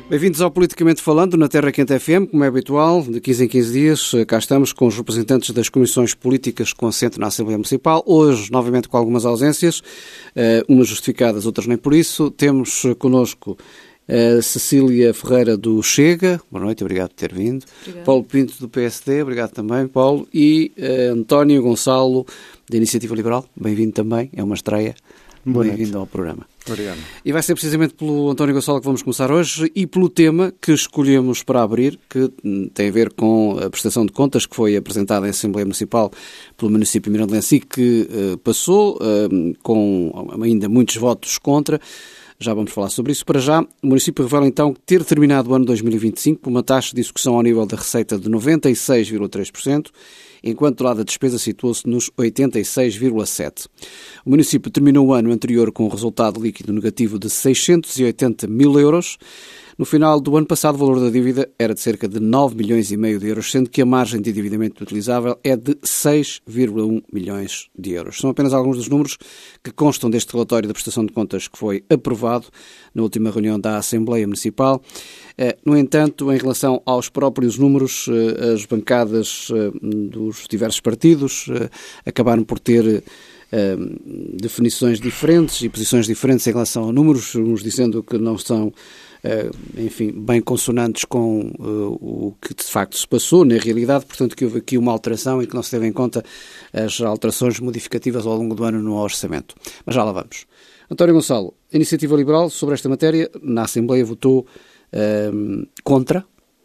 Bem-vindos ao Politicamente Falando, na Terra Quente FM, como é habitual, de 15 em 15 dias, cá estamos com os representantes das comissões políticas com assento na Assembleia Municipal, hoje, novamente, com algumas ausências, umas justificadas, outras nem por isso. Temos connosco a Cecília Ferreira do Chega, boa noite, obrigado por ter vindo. Obrigado. Paulo Pinto do PSD, obrigado também, Paulo, e António Gonçalo da Iniciativa Liberal, bem-vindo também, é uma estreia. Bem-vindo ao programa. Obrigado. E vai ser precisamente pelo António Gonçalo que vamos começar hoje e pelo tema que escolhemos para abrir, que tem a ver com a prestação de contas que foi apresentada em Assembleia Municipal pelo município mirandense e que passou com ainda muitos votos contra. Já vamos falar sobre isso. Para já, o município revela então ter terminado o ano 2025 com uma taxa de execução ao nível da receita de 96,3%, enquanto do lado da despesa situou-se nos 86,7%. O município terminou o ano anterior com um resultado líquido negativo de 680 mil euros. No final do ano passado, o valor da dívida era de cerca de 9 milhões e meio de euros, sendo que a margem de endividamento utilizável é de 6,1 milhões de euros. São apenas alguns dos números que constam deste relatório da prestação de contas que foi aprovado na última reunião da Assembleia Municipal. No entanto, em relação aos próprios números, as bancadas dos diversos partidos acabaram por ter definições diferentes e posições diferentes em relação a números, uns dizendo que não são bem consonantes com o que de facto se passou na realidade, portanto que houve aqui uma alteração e que não se teve em conta as alterações modificativas ao longo do ano no orçamento. Mas já lá vamos. António Gonçalo, a Iniciativa Liberal sobre esta matéria na Assembleia votou contra.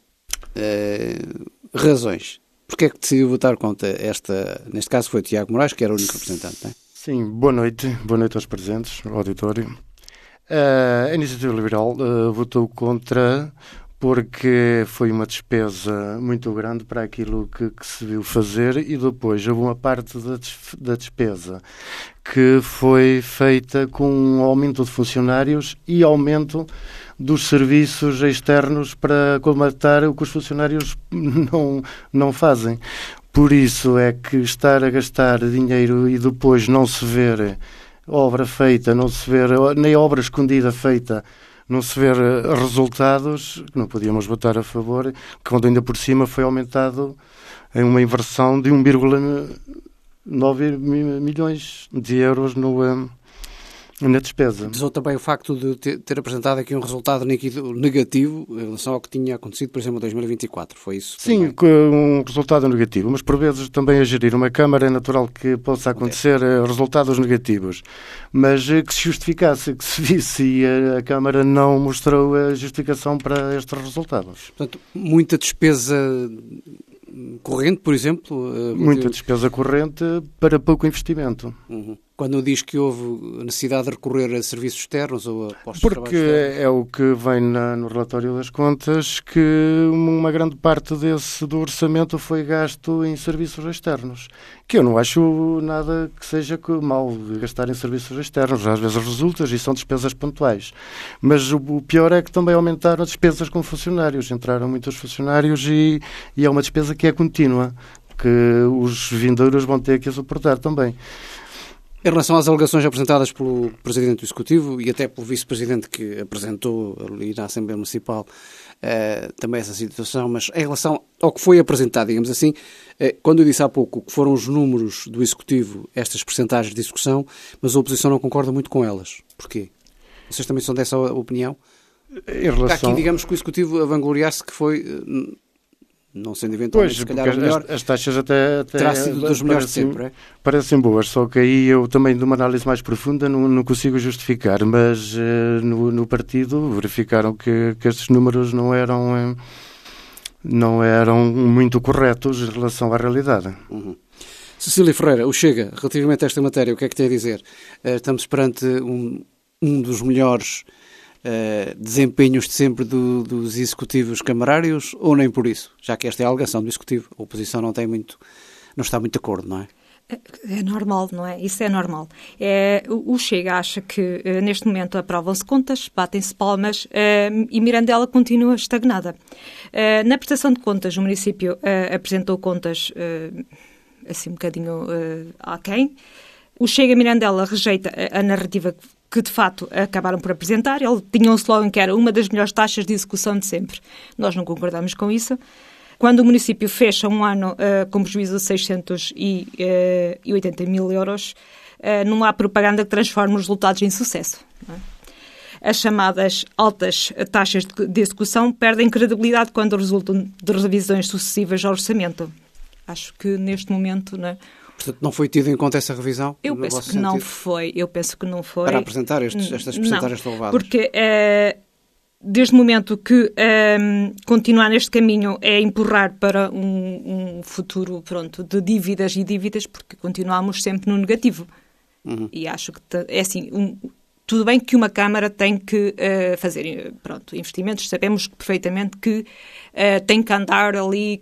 Razões. Porquê é que decidiu votar contra esta? Neste caso foi o Tiago Moraes, que era o único representante, não é? Sim, boa noite aos presentes, ao auditório. A Iniciativa Liberal votou contra porque foi uma despesa muito grande para aquilo que se viu fazer e depois houve uma parte da despesa que foi feita com um aumento de funcionários e aumento dos serviços externos para colmatar o que os funcionários não fazem. Por isso é que estar a gastar dinheiro e depois não se ver obra feita, não se ver nem obra escondida feita, não se ver resultados, não podíamos votar a favor, quando ainda por cima foi aumentado em uma inversão de 1,9 milhões de euros na despesa. Pesou também o facto de ter apresentado aqui um resultado negativo em relação ao que tinha acontecido, por exemplo, em 2024, foi isso? Sim, um resultado negativo, mas por vezes também a gerir uma Câmara é natural que possa acontecer resultados negativos, mas que se justificasse, que se visse e a Câmara não mostrou a justificação para estes resultados. Portanto, muita despesa corrente, por exemplo? Muita despesa corrente para pouco investimento. Uhum. Quando diz que houve necessidade de recorrer a serviços externos ou a postos de trabalho externos? Porque é o que vem no relatório das contas, que uma grande parte do orçamento foi gasto em serviços externos, que eu não acho nada que seja mal gastar em serviços externos, às vezes resulta e são despesas pontuais. Mas o pior é que também aumentaram as despesas com funcionários, entraram muitos funcionários e é uma despesa que é contínua, que os vindouros vão ter que suportar também. Em relação às alegações apresentadas pelo Presidente do Executivo e até pelo Vice-Presidente que apresentou ali na Assembleia Municipal também essa situação, mas em relação ao que foi apresentado, digamos assim, quando eu disse há pouco que foram os números do Executivo estas percentagens de execução, mas a oposição não concorda muito com elas. Porquê? Vocês também são dessa opinião? Está aqui, digamos, que o Executivo a vangloriar-se que foi... Não sendo eventualmente, se calhar, o melhor, as taxas até terá sido dos melhores de sempre, é? Parecem boas, só que aí eu também, de uma análise mais profunda, não consigo justificar, mas no partido verificaram que estes números não eram muito corretos em relação à realidade. Uhum. Cecília Ferreira, o Chega, relativamente a esta matéria, o que é que tem a dizer? Estamos perante um dos melhores desempenhos de sempre dos executivos camarários ou nem por isso? Já que esta é a alegação do executivo, a oposição não está muito de acordo, não é? É normal, não é? Isso é normal. O Chega acha que neste momento aprovam-se contas, batem-se palmas e Mirandela continua estagnada. Na prestação de contas, o município apresentou contas assim um bocadinho aquém. O Chega Mirandela rejeita a narrativa que de facto acabaram por apresentar. Ele tinha um slogan que era uma das melhores taxas de execução de sempre. Nós não concordamos com isso. Quando o município fecha um ano com prejuízo de 680 mil euros, não há propaganda que transforme os resultados em sucesso. Não é? As chamadas altas taxas de execução perdem credibilidade quando resultam de revisões sucessivas ao orçamento. Acho que neste momento... Não é? Portanto, não foi tido em conta essa revisão? Eu penso que não foi. Para apresentar estas percentagens tão elevadas? Porque desde o momento que continuar neste caminho é empurrar para um futuro de dívidas e dívidas, porque continuamos sempre no negativo. Uhum. E acho que é assim... Tudo bem que uma Câmara tem que fazer investimentos, sabemos perfeitamente que tem que andar ali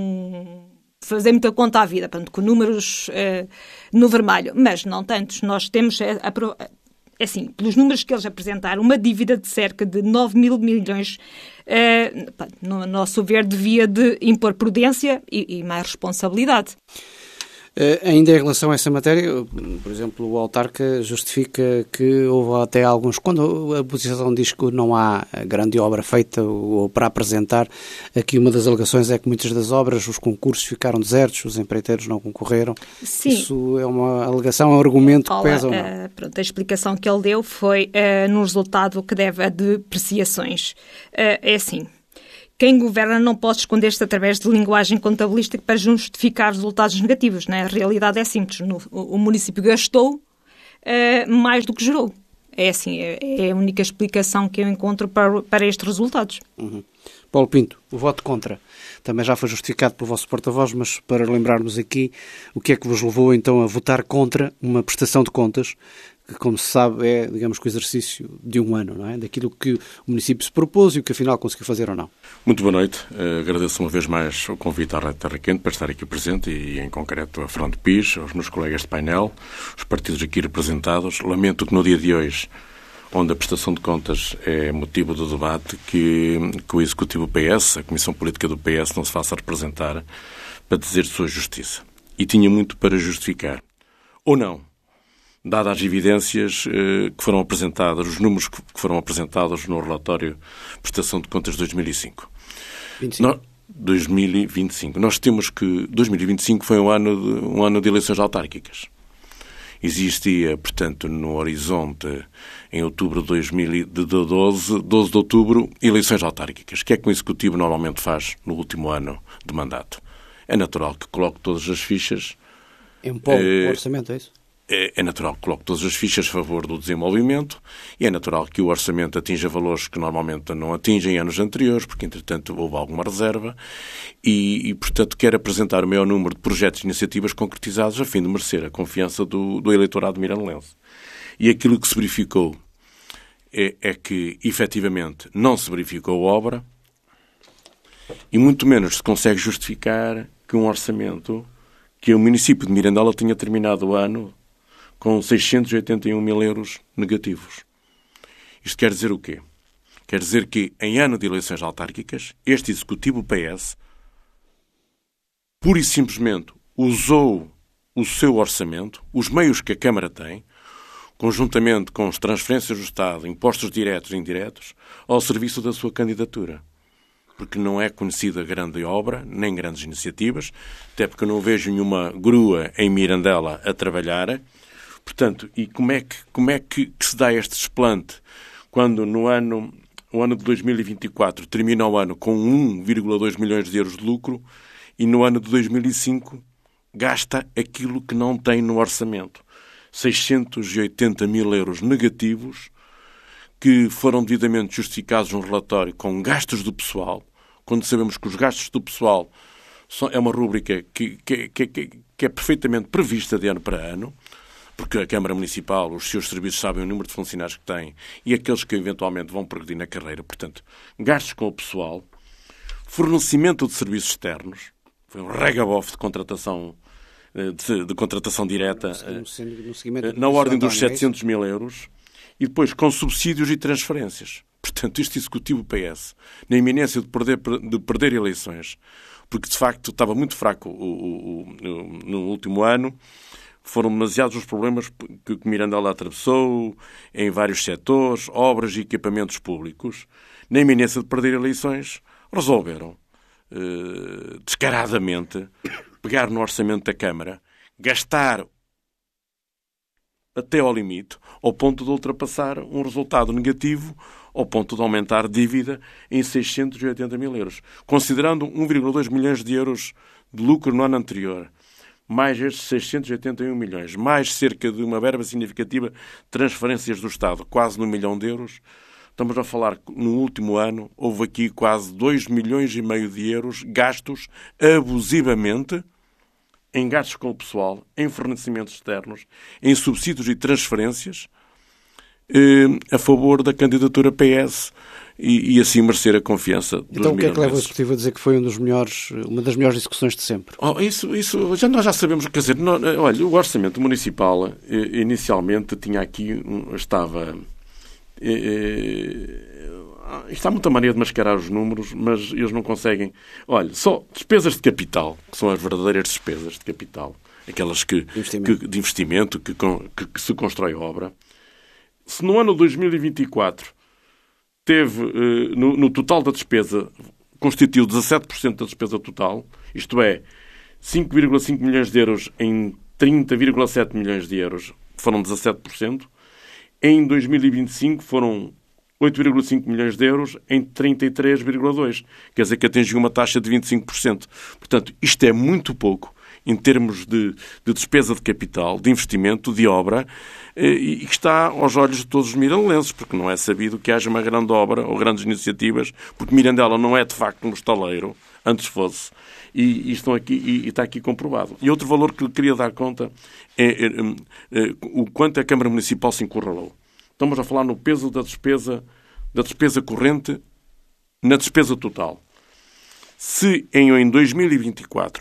fazer muita conta à vida, com números no vermelho, mas não tantos. Nós temos, assim, pelos números que eles apresentaram, uma dívida de cerca de 9 mil milhões, no nosso ver, devia de impor prudência e mais responsabilidade. Ainda em relação a essa matéria, por exemplo, o autarca justifica que houve até alguns... Quando a oposição diz que não há grande obra feita ou para apresentar, aqui uma das alegações é que muitas das obras, os concursos ficaram desertos, os empreiteiros não concorreram. Sim. Isso é uma alegação, é um argumento que pesa ou não? A explicação que ele deu foi no resultado que deve a depreciações. É assim... Quem governa não pode esconder-se através de linguagem contabilística para justificar resultados negativos. Né? A realidade é simples. O município gastou mais do que gerou. É assim, é a única explicação que eu encontro para estes resultados. Uhum. Paulo Pinto, o voto contra também já foi justificado pelo vosso porta-voz, mas para lembrarmos aqui, o que é que vos levou então a votar contra uma prestação de contas que, como se sabe, é, digamos, que o exercício de um ano, não é? Daquilo que o município se propôs e o que afinal conseguiu fazer ou não. Muito boa noite. Agradeço uma vez mais o convite à Rádio Terra Quente para estar aqui presente e, em concreto, a Fernando Pires, aos meus colegas de painel, os partidos aqui representados. Lamento que no dia de hoje, onde a prestação de contas é motivo do debate, que o Executivo PS, a Comissão Política do PS, não se faça representar para dizer sua justiça. E tinha muito para justificar. Ou não. Dadas as evidências que foram apresentadas, os números que foram apresentados no relatório Prestação de Contas de 2005. 2025. Nós temos que 2025 foi um ano de eleições autárquicas. Existia, portanto, no horizonte, em outubro de 12 de outubro, eleições autárquicas. O que é que o Executivo normalmente faz no último ano de mandato? É natural que coloque todas as fichas... Empolgue o orçamento, é isso? É natural que coloque todas as fichas a favor do desenvolvimento e é natural que o orçamento atinja valores que normalmente não atingem em anos anteriores, porque, entretanto, houve alguma reserva e portanto, quer apresentar o maior número de projetos e iniciativas concretizados a fim de merecer a confiança do eleitorado mirandelense. E aquilo que se verificou é que, efetivamente, não se verificou obra e muito menos se consegue justificar que um orçamento, que o município de Mirandela tinha terminado o ano com 681 mil euros negativos. Isto quer dizer o quê? Quer dizer que, em ano de eleições autárquicas, este Executivo PS pura e simplesmente usou o seu orçamento, os meios que a Câmara tem, conjuntamente com as transferências do Estado, impostos diretos e indiretos, ao serviço da sua candidatura. Porque não é conhecida grande obra, nem grandes iniciativas, até porque eu não vejo nenhuma grua em Mirandela a trabalhar. Portanto, e como é que se dá este desplante quando no ano de 2024 termina o ano com 1,2 milhões de euros de lucro e no ano de 2005 gasta aquilo que não tem no orçamento? 680 mil euros negativos que foram devidamente justificados num relatório com gastos do pessoal, quando sabemos que os gastos do pessoal é uma rúbrica que é perfeitamente prevista de ano para ano, porque a Câmara Municipal, os seus serviços sabem o número de funcionários que têm e aqueles que eventualmente vão progredir na carreira. Portanto, gastos com o pessoal, fornecimento de serviços externos, foi um regabof de contratação, de contratação direta, na ordem dos 700 mil euros, e depois com subsídios e transferências. Portanto, este Executivo PS, na iminência de perder eleições, porque de facto estava muito fraco no último ano, foram demasiados os problemas que Mirandela atravessou em vários setores, obras e equipamentos públicos. Na iminência de perder eleições, resolveram descaradamente pegar no orçamento da Câmara, gastar até ao limite, ao ponto de ultrapassar um resultado negativo, ao ponto de aumentar dívida em 680 mil euros. Considerando 1,2 milhões de euros de lucro no ano anterior, mais estes 681 milhões, mais cerca de uma verba significativa de transferências do Estado, quase $1 milhão, estamos a falar que no último ano houve aqui quase 2,5 milhões de euros gastos abusivamente em gastos com o pessoal, em fornecimentos externos, em subsídios e transferências a favor da candidatura PS e assim merecer a confiança dos Então o que é que leva o mirandenses. Executivo a dizer que foi uma das melhores execuções de sempre? Nós já sabemos, quer dizer, olha, o orçamento municipal inicialmente tinha aqui, está muita mania de mascarar os números, mas eles não conseguem. Olha, só despesas de capital, que são as verdadeiras despesas de capital, aquelas de investimento que se constrói a obra. Se no ano 2024 teve, no total da despesa, constituiu 17% da despesa total, isto é, 5,5 milhões de euros em 30,7 milhões de euros, foram 17%. Em 2025 foram 8,5 milhões de euros em 33,2. Quer dizer que atingiu uma taxa de 25%. Portanto, isto é muito pouco em termos de despesa de capital, de investimento, de obra, e que está aos olhos de todos os mirandelenses, porque não é sabido que haja uma grande obra ou grandes iniciativas, porque Mirandela não é de facto um estaleiro, antes fosse, e está aqui comprovado. E outro valor que lhe queria dar conta é o quanto a Câmara Municipal se encurralou. Estamos a falar no peso da despesa corrente na despesa total. Se em 2024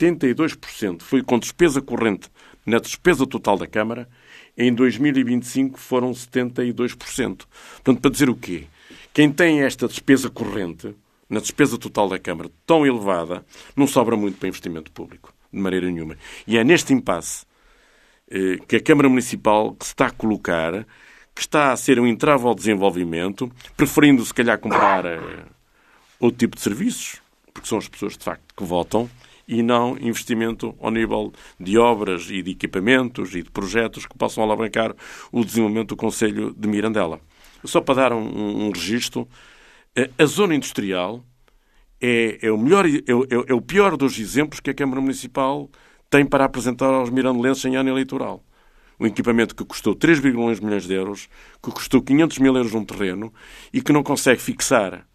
82% foi com despesa corrente na despesa total da Câmara, em 2025 foram 72%. Portanto, para dizer o quê? Quem tem esta despesa corrente na despesa total da Câmara tão elevada, não sobra muito para investimento público, de maneira nenhuma. E é neste impasse que a Câmara Municipal se está a colocar, que está a ser um entrave ao desenvolvimento, preferindo, se calhar, comprar outro tipo de serviços, porque são as pessoas, de facto, que votam, e não investimento ao nível de obras e de equipamentos e de projetos que possam alavancar o desenvolvimento do Concelho de Mirandela. Só para dar um registro, a zona industrial é o pior dos exemplos que a Câmara Municipal tem para apresentar aos mirandelenses em ano eleitoral. Um equipamento que custou 3,1 milhões de euros, que custou 500 mil euros num terreno e que não consegue fixar,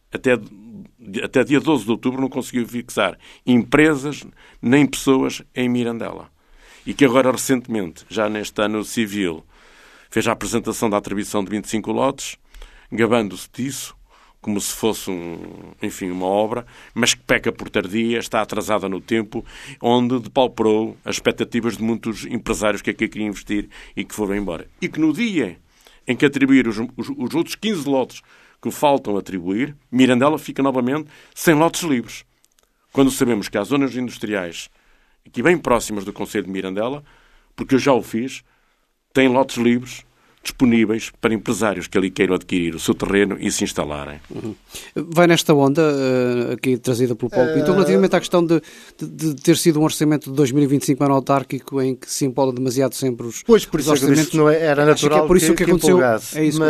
até dia 12 de outubro, não conseguiu fixar empresas nem pessoas em Mirandela. E que agora, recentemente, já neste ano civil, fez a apresentação da atribuição de 25 lotes, gabando-se disso, como se fosse uma obra, mas que peca por tardia, está atrasada no tempo, onde depauperou as expectativas de muitos empresários que aqui queriam investir e que foram embora. E que no dia em que atribuir os outros 15 lotes que faltam atribuir, Mirandela fica novamente sem lotes livres. Quando sabemos que há zonas industriais aqui bem próximas do Concelho de Mirandela, porque eu já o fiz, têm lotes livres disponíveis para empresários que ali queiram adquirir o seu terreno e se instalarem. Vai nesta onda, aqui trazida pelo Paulo Pinto, relativamente à questão de ter sido um orçamento de 2025 ano autárquico em que se empola demasiado sempre os orçamentos. Não era natural por isso que aconteceu. É isso,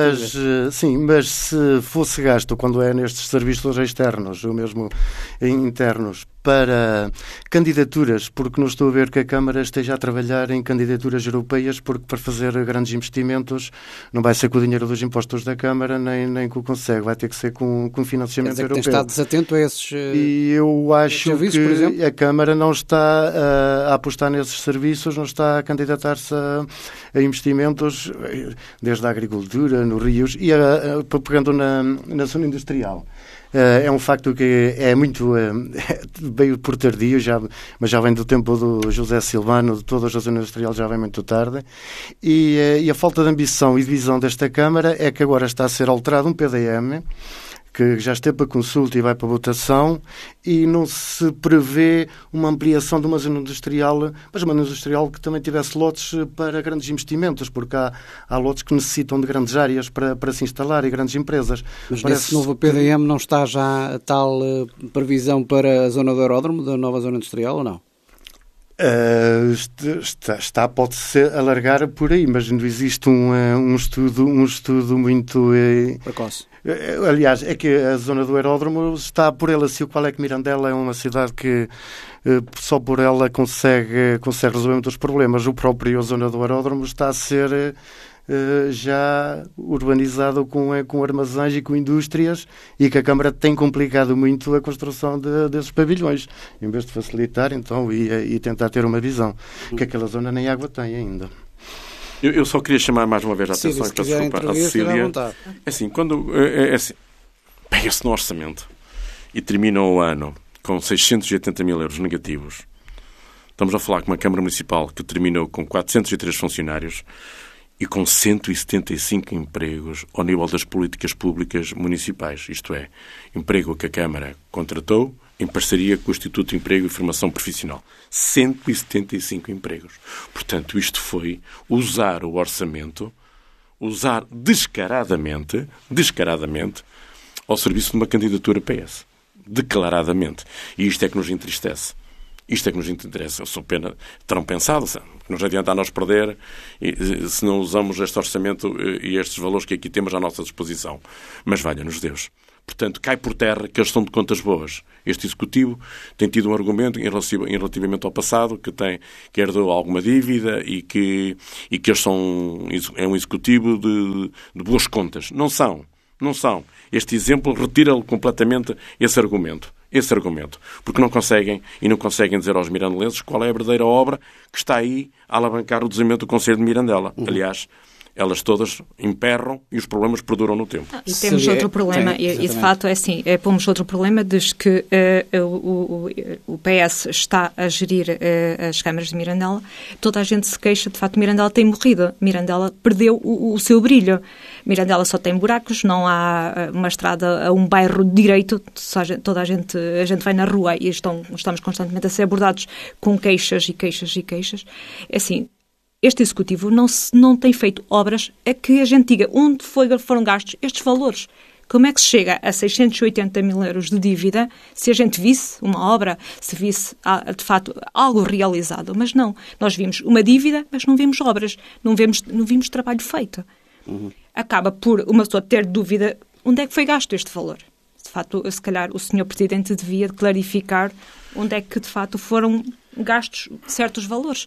mas se fosse gasto quando é nestes serviços externos, ou mesmo internos, para candidaturas, porque não estou a ver que a Câmara esteja a trabalhar em candidaturas europeias, porque para fazer grandes investimentos não vai ser com o dinheiro dos impostos da Câmara, nem com o Conselho, vai ter que ser com financiamento europeu. Tem estado desatento a esses e eu acho serviços, que por exemplo? A Câmara não está a apostar nesses serviços, não está a candidatar-se a investimentos, desde a agricultura, nos rios, e pegando na zona industrial. É um facto que é muito... veio por tardio, mas já vem do tempo do José Silvano, de toda a zona industrial já vem muito tarde. E a falta de ambição e de visão desta Câmara é que agora está a ser alterado um PDM que já esteve para consulta e vai para votação, e não se prevê uma ampliação de uma zona industrial, mas uma zona industrial que também tivesse lotes para grandes investimentos, porque há lotes que necessitam de grandes áreas para se instalar e grandes empresas. Mas nesse novo PDM não está já a tal previsão para a zona do aeródromo, da nova zona industrial, ou não? Pode-se alargar por aí, mas não existe um estudo muito precoce. Aliás, é que a zona do aeródromo está por ela. Se o qual é que Mirandela é uma cidade que só por ela consegue resolver muitos problemas. O próprio zona do aeródromo está a ser já urbanizado com armazéns e com indústrias, e que a Câmara tem complicado muito a construção desses pavilhões, em vez de facilitar então e tentar ter uma visão, que aquela zona nem água tem ainda. Eu só queria chamar mais uma vez a atenção e peço desculpa à Cecília. É assim, quando pega-se no orçamento e termina o ano com 680 mil euros negativos, estamos a falar com uma Câmara Municipal que terminou com 403 funcionários e com 175 empregos ao nível das políticas públicas municipais. Isto é, emprego que a Câmara contratou em parceria com o Instituto de Emprego e Formação Profissional. 175 empregos. Portanto, isto foi usar o orçamento, usar descaradamente, ao serviço de uma candidatura PS. Declaradamente. E isto é que nos entristece. Isto é que nos interessa. Eu sou pena. Terão pensado, que nos adianta a nós perder se não usamos este orçamento e estes valores que aqui temos à nossa disposição. Mas valha-nos Deus. Portanto, cai por terra que eles estão de contas boas. Este Executivo tem tido um argumento relativamente ao passado, que herdou alguma dívida e que eles é um Executivo de boas contas. Não são. Este exemplo retira completamente esse argumento. Porque não conseguem dizer aos mirandelenses qual é a verdadeira obra que está aí a alavancar o desenvolvimento do Concelho de Mirandela. Aliás, elas todas emperram e os problemas perduram no tempo. E temos outro problema, e de facto é assim, pomos outro problema, desde que o PS está a gerir as câmaras de Mirandela, toda a gente se queixa, de facto Mirandela tem morrido, Mirandela perdeu o seu brilho. Mirandela só tem buracos, não há uma estrada a um bairro direito, a gente vai na rua e estamos constantemente a ser abordados com queixas. É assim, este Executivo não tem feito obras a que a gente diga onde foram gastos estes valores. Como é que se chega a 680 mil euros de dívida se a gente visse uma obra, se visse, de facto, algo realizado? Mas não. Nós vimos uma dívida, mas não vimos obras. Não vimos trabalho feito. Acaba por uma pessoa ter dúvida onde é que foi gasto este valor. De facto, se calhar o Sr. Presidente devia clarificar onde é que, de facto, foram gastos certos valores.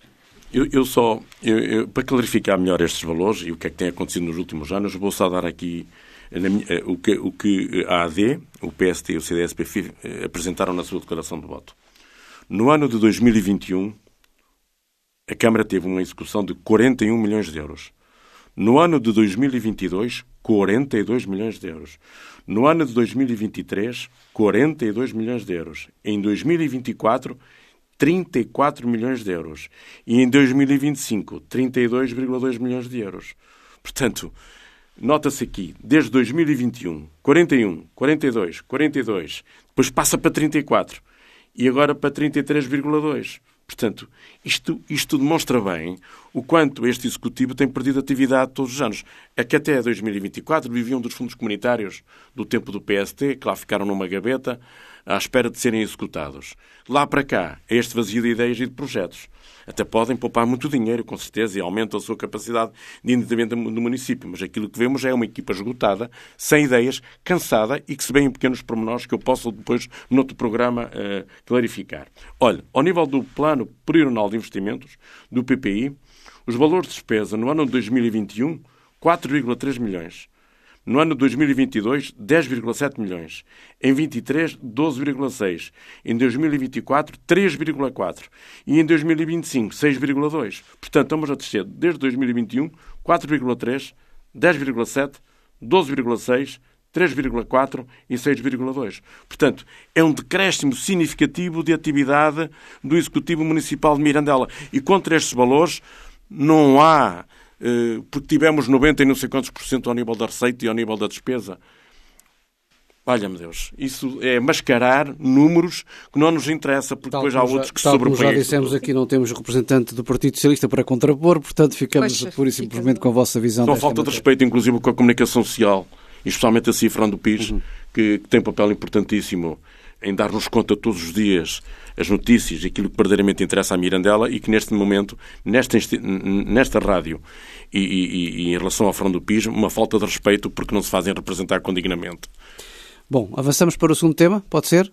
Para clarificar melhor estes valores e o que é que tem acontecido nos últimos anos, vou só dar aqui o que a AD, o PST e o CDS-PFI apresentaram na sua declaração de voto. No ano de 2021, a Câmara teve uma execução de 41 milhões de euros. No ano de 2022, 42 milhões de euros. No ano de 2023, 42 milhões de euros. Em 2024, 34 milhões de euros. E em 2025, 32,2 milhões de euros. Portanto, nota-se aqui, desde 2021, 41, 42, 42, depois passa para 34 e agora para 33,2. Portanto, isto demonstra bem o quanto este Executivo tem perdido atividade todos os anos. É que até 2024 viviam dos fundos comunitários do tempo do PST, que lá ficaram numa gaveta, à espera de serem executados. Lá para cá, é este vazio de ideias e de projetos. Até podem poupar muito dinheiro, com certeza, e aumentam a sua capacidade de endividamento do município. Mas aquilo que vemos é uma equipa esgotada, sem ideias, cansada e que se vê em pequenos pormenores que eu posso depois, noutro programa, clarificar. Olha, ao nível do Plano Plurianual de Investimentos, do PPI, os valores de despesa no ano de 2021, 4,3 milhões. No ano de 2022, 10,7 milhões. Em 23, 12,6. Em 2024, 3,4. E em 2025, 6,2. Portanto, estamos a descer desde 2021, 4,3, 10,7, 12,6, 3,4 e 6,2. Portanto, é um decréscimo significativo de atividade do Executivo Municipal de Mirandela. E contra estes valores não há... porque tivemos 90 e não sei quantos % ao nível da receita e ao nível da despesa. Valha-me Deus. Isso é mascarar números que não nos interessa, porque depois há outros que se sobrepõem. Como já dissemos aqui, não temos representante do Partido Socialista para contrapor, portanto ficamos pura e simplesmente com a vossa visão. Só falta de respeito, inclusive, com a comunicação social, e especialmente a Cifrão do PIS, que tem um papel importantíssimo em dar-nos conta todos os dias as notícias e aquilo que verdadeiramente interessa à Mirandela, e que neste momento, nesta rádio e em relação ao Frão do PIS, uma falta de respeito porque não se fazem representar com dignamente. Bom, avançamos para o segundo tema, pode ser?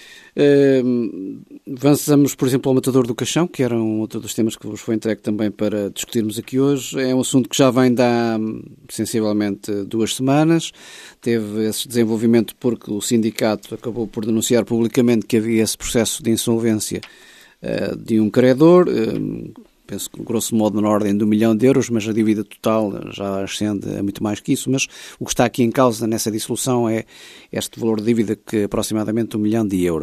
Avançamos, por exemplo, ao Matador do Caixão, que era um outro dos temas que vos foi entregue também para discutirmos aqui hoje. É um assunto que já vem de há sensivelmente 2 semanas. Teve esse desenvolvimento porque o sindicato acabou por denunciar publicamente que havia esse processo de insolvência de um credor, penso que grosso modo na ordem de €1 milhão, mas a dívida total já ascende a muito mais que isso. Mas o que está aqui em causa nessa dissolução é este valor de dívida, que é aproximadamente €1 milhão.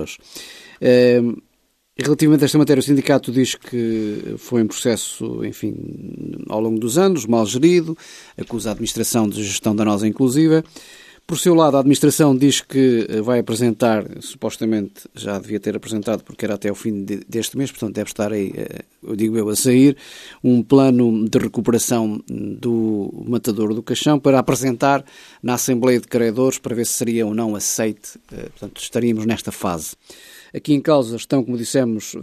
Relativamente a esta matéria, o sindicato diz que foi um processo, enfim, ao longo dos anos, mal gerido, acusa a administração de gestão danosa inclusiva. Por seu lado, a administração diz que vai apresentar, supostamente já devia ter apresentado, porque era até o fim deste mês, portanto deve estar aí, a sair, um plano de recuperação do Matador do Caixão para apresentar na Assembleia de Credores para ver se seria ou não aceite. Portanto, estaríamos nesta fase. Aqui em causa estão, como dizemos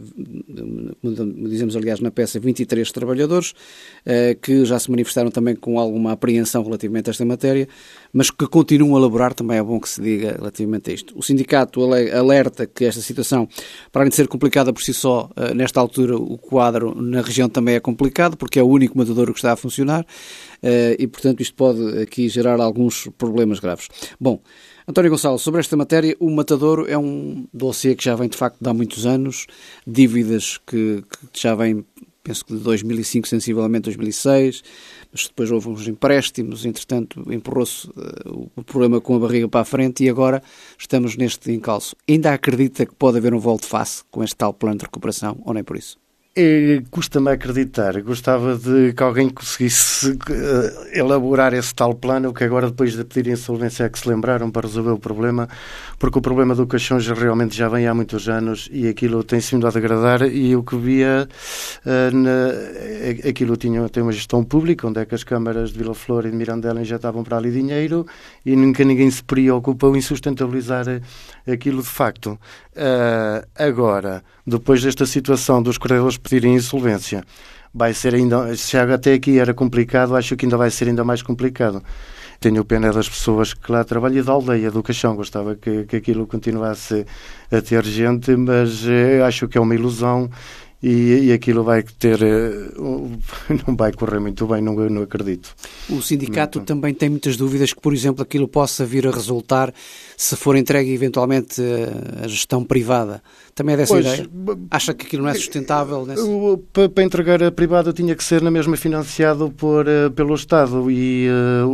aliás na peça, 23 trabalhadores que já se manifestaram também com alguma apreensão relativamente a esta matéria, mas que continuam a elaborar, também é bom que se diga relativamente a isto. O sindicato alerta que esta situação, para além de ser complicada por si só, nesta altura o quadro na região também é complicado, porque é o único matador que está a funcionar e, portanto, isto pode aqui gerar alguns problemas graves. Bom, António Gonçalves, sobre esta matéria, o Matadouro é um dossiê que já vem, de facto, de há muitos anos, dívidas que já vêm, penso que de 2005, sensivelmente 2006, mas depois houve uns empréstimos, entretanto empurrou-se o problema com a barriga para a frente e agora estamos neste encalço. Ainda acredita que pode haver um volte-face com este tal plano de recuperação, ou nem por isso? Custa-me acreditar. Gostava de que alguém conseguisse elaborar esse tal plano, que agora, depois de pedir insolvência, é que se lembraram para resolver o problema, porque o problema do Caixão realmente já vem há muitos anos e aquilo tem-se vindo a degradar, e o que via aquilo tem uma gestão pública, onde é que as câmaras de Vila Flor e de Mirandela injetavam para ali dinheiro e nunca ninguém se preocupou em sustentabilizar aquilo de facto. Agora, depois desta situação dos credores pedirem insolvência, vai ser ainda, se até aqui era complicado, acho que ainda vai ser ainda mais complicado. Tenho pena das pessoas que lá trabalham e da aldeia do Caixão. Gostava que aquilo continuasse a ter gente, mas acho que é uma ilusão e aquilo vai ter, não vai correr muito bem, não acredito. O sindicato também tem muitas dúvidas que, por exemplo, aquilo possa vir a resultar se for entregue eventualmente a gestão privada. Também é dessa ideia? Acha que aquilo não é sustentável? Para entregar a privada tinha que ser na mesma financiado pelo Estado e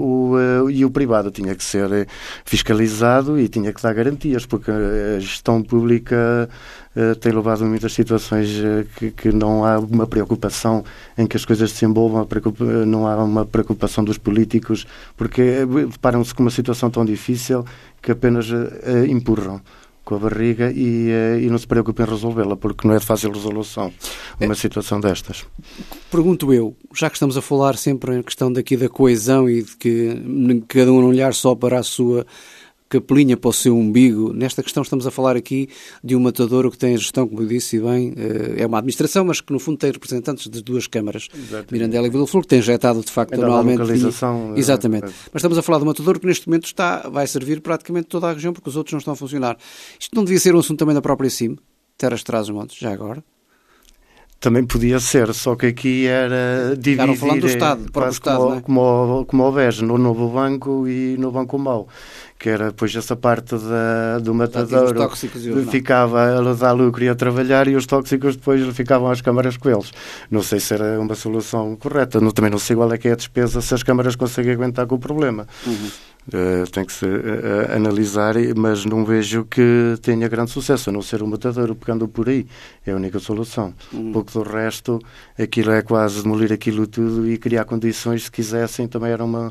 o privado tinha que ser fiscalizado e tinha que dar garantias, porque a gestão pública tem levado a muitas situações que não há uma preocupação em que as coisas se envolvam, não há uma preocupação dos políticos, porque deparam-se com uma situação tão difícil que apenas empurram com a barriga e não se preocupem em resolvê-la, porque não é de fácil resolução uma situação destas. Pergunto eu, já que estamos a falar sempre em questão daqui da coesão e de que cada um não olhar só para a sua capelinha, para o seu umbigo, nesta questão estamos a falar aqui de um matadouro que tem a gestão, como eu disse, e bem, é uma administração, mas que no fundo tem representantes de 2 câmaras, exatamente, Mirandela e Vila Flor, que tem injetado de facto anualmente. Exatamente. Mas estamos a falar de um matadouro que neste momento vai servir praticamente toda a região, porque os outros não estão a funcionar. Isto não devia ser um assunto também da própria CIM, Terras de Trás-os-Montes, já agora? Também podia ser, só que aqui era dividir... Estavam falando do Estado, do próprio Estado, como o BES, no Novo Banco e no Banco Mau, que era depois essa parte do matadouro, ficava a dar lucro e a trabalhar, e os tóxicos depois ficavam às câmaras com eles. Não sei se era uma solução correta, também não sei qual é que é a despesa, se as câmaras conseguem aguentar com o problema. Tem que se analisar, mas não vejo que tenha grande sucesso, a não ser o matadouro pegando por aí. É a única solução. Pouco do resto, aquilo é quase demolir aquilo tudo e criar condições, se quisessem, também era uma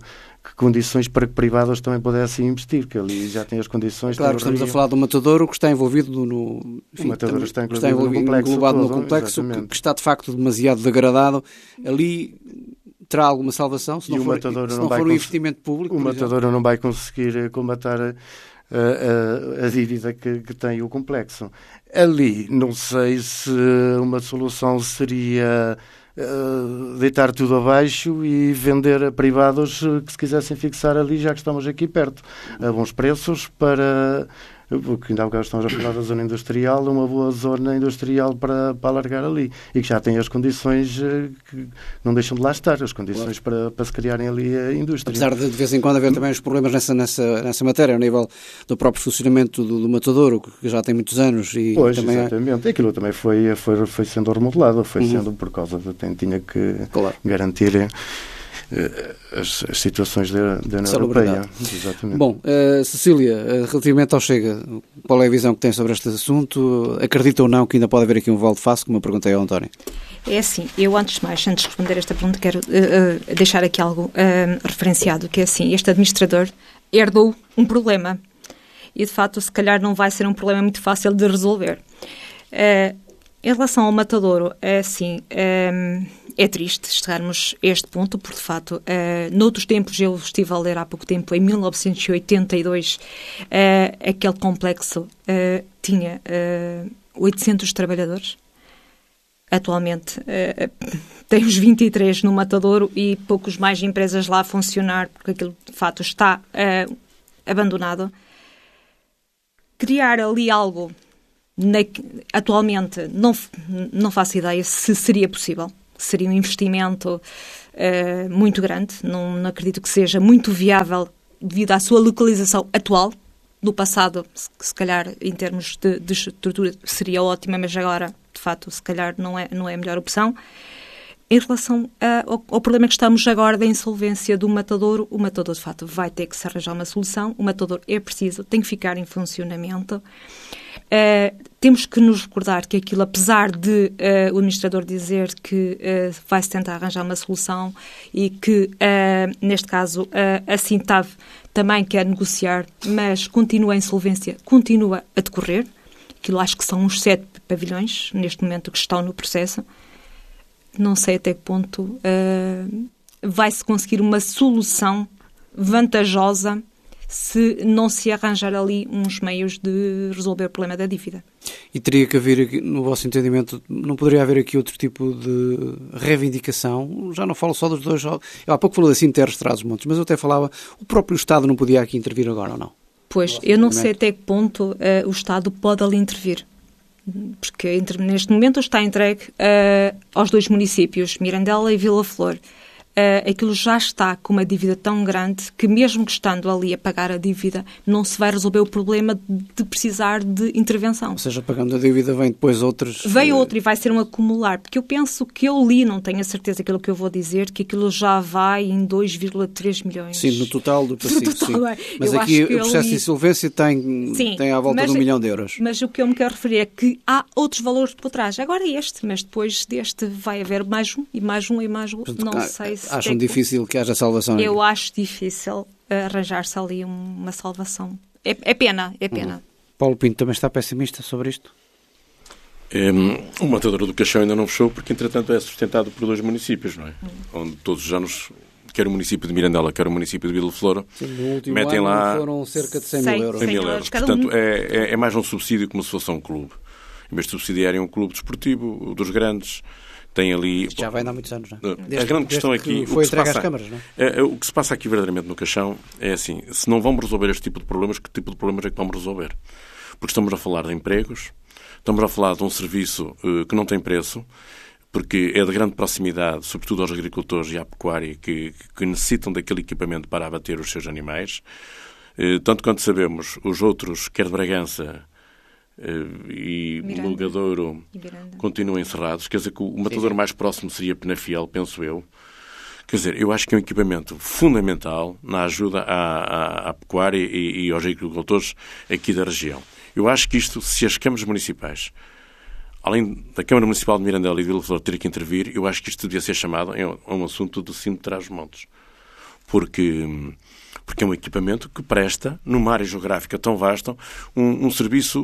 condições para que privados também pudessem investir, que ali já tem as condições. Claro, estamos a falar do Matadouro, que está envolvido no... Enfim, o Matadouro está englobado no complexo, que está de facto demasiado degradado. Ali terá alguma salvação, se não for um investimento público? O Matadouro não vai conseguir combater a dívida que tem o complexo. Ali, não sei se uma solução seria deitar tudo abaixo e vender a privados que se quisessem fixar ali, já que estamos aqui perto, a bons preços, para... Porque ainda há bocado estamos a falar da zona industrial, uma boa zona industrial para alargar ali, e que já tem as condições que não deixam de lá estar, as condições para se criarem ali a indústria. Apesar de vez em quando haver também os problemas nessa matéria, ao nível do próprio funcionamento do Matadouro, que já tem muitos anos. E pois, também exatamente. Aquilo também foi sendo remodelado, sendo por causa de tinha que garantir as situações da União Europeia. Exatamente. Bom, Cecília, relativamente ao Chega, qual é a visão que tem sobre este assunto? Acredita ou não que ainda pode haver aqui um volte-face, como eu perguntei ao António? É assim, eu antes de responder esta pergunta, quero deixar aqui algo referenciado, que é assim, este administrador herdou um problema e, de facto, se calhar não vai ser um problema muito fácil de resolver. Em relação ao Matadouro, é assim... É triste chegarmos a este ponto, porque, de facto, noutros tempos, eu estive a ler há pouco tempo, em 1982, aquele complexo tinha 800 trabalhadores. Atualmente tem os 23 no Matadouro e poucos mais empresas lá a funcionar, porque aquilo, de facto, está abandonado. Criar ali algo, atualmente, não faço ideia se seria possível. Seria um investimento muito grande. Não acredito que seja muito viável devido à sua localização atual. No passado, se calhar, em termos de estrutura, seria ótima, mas agora, de facto, se calhar não é a melhor opção. Em relação ao problema que estamos agora da insolvência do Matadouro, o Matadouro, de facto, vai ter que se arranjar uma solução. O Matadouro é preciso, tem que ficar em funcionamento. Temos que nos recordar que aquilo, apesar de o administrador dizer que vai-se tentar arranjar uma solução e que, neste caso, a Sintav também quer negociar, mas continua a insolvência, continua a decorrer. Aquilo acho que são uns 7 pavilhões, neste momento, que estão no processo. Não sei até que ponto vai-se conseguir uma solução vantajosa se não se arranjar ali uns meios de resolver o problema da dívida. E teria que haver, no vosso entendimento, não poderia haver aqui outro tipo de reivindicação? Já não falo só dos dois. Eu há pouco falou assim de Terras Trás-os-Montes, mas eu até falava, o próprio Estado não podia aqui intervir agora ou não? Pois, eu não sei até que ponto o Estado pode ali intervir. Porque neste momento está entregue aos 2 municípios, Mirandela e Vila Flor. Aquilo já está com uma dívida tão grande que, mesmo que estando ali a pagar a dívida, não se vai resolver o problema de precisar de intervenção. Ou seja, pagando a dívida vem depois outros... Vem outro e vai ser um acumular, porque eu penso que eu li, não tenho a certeza daquilo que eu vou dizer, que aquilo já vai em 2,3 milhões. Sim, no total do passivo, total, sim. Mas eu aqui o processo de insolvência tem à volta de 1 milhão de euros. Mas o que eu me quero referir é que há outros valores por trás. Agora mas depois deste vai haver mais um, e mais um, e mais um. Portanto, não sei se... Acham difícil que haja salvação? Eu acho difícil arranjar-se ali uma salvação. É pena. Paulo Pinto também está pessimista sobre isto? O Matadouro do Caixão ainda não fechou porque, entretanto, é sustentado por 2 municípios, não é? Onde todos os anos, quer o município de Mirandela, quer o município de Vila Flor, metem lá... foram cerca de 100 mil euros. 100 mil euros. Portanto, é mais um subsídio como se fosse um clube. Em vez de subsidiarem um clube desportivo, dos grandes... Tem ali... Isto já vai há muitos anos, não é? A grande questão aqui... Foi entregue às câmaras, não é? O que se passa aqui verdadeiramente no Caixão é assim, se não vamos resolver este tipo de problemas, que tipo de problemas é que vamos resolver? Porque estamos a falar de empregos, estamos a falar de um serviço que não tem preço, porque é de grande proximidade, sobretudo aos agricultores e à pecuária, que necessitam daquele equipamento para abater os seus animais. Tanto quanto sabemos, os outros, quer de Bragança... e Lugadouro continuam encerrados. Quer dizer que o matador mais próximo seria Penafiel, penso eu. Quer dizer, eu acho que é um equipamento fundamental na ajuda à pecuária e aos agricultores aqui da região. Eu acho que isto, se as câmaras municipais, além da Câmara Municipal de Mirandela e de Vila Flor ter que intervir, eu acho que isto devia ser chamado a um assunto do Sino de Trás-os-Montes. porque é um equipamento que presta, numa área geográfica tão vasta, um serviço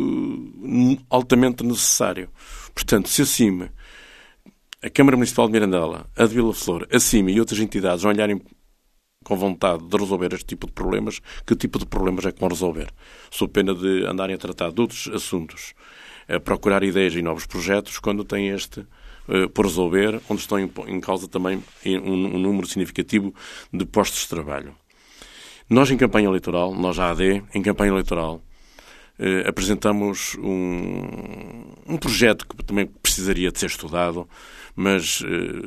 altamente necessário. Portanto, se acima a Câmara Municipal de Mirandela, a de Vila Flor, a CIMI e outras entidades olharem com vontade de resolver este tipo de problemas, que tipo de problemas é que vão resolver? Sob pena de andarem a tratar de outros assuntos, a procurar ideias e novos projetos, quando têm este por resolver, onde estão em causa também um número significativo de postos de trabalho. Nós, em campanha eleitoral, nós, a AD, em campanha eleitoral, apresentamos um projeto que também precisaria de ser estudado, mas